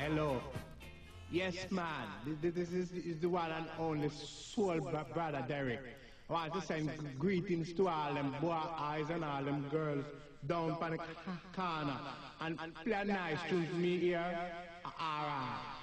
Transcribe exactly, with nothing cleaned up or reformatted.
hello. Yes, man. This, this is, is the one and only soul bro- brother Derek. I want to send greetings to all them boy eyes and all them girls down by the corner and, and play a nice tune for me here. Alright.